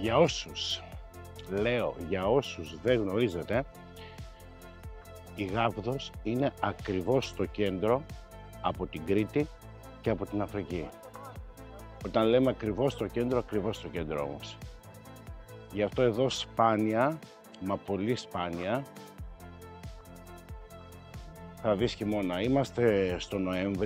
Για όσους δεν γνωρίζετε, η Γάβδος είναι ακριβώς στο κέντρο από την Κρήτη και από την Αφρική. Όταν λέμε ακριβώς στο κέντρο όμως. Γι' αυτό εδώ σπάνια, μα πολύ σπάνια, θα δεις χειμώνα. Είμαστε στο Νοέμβρη.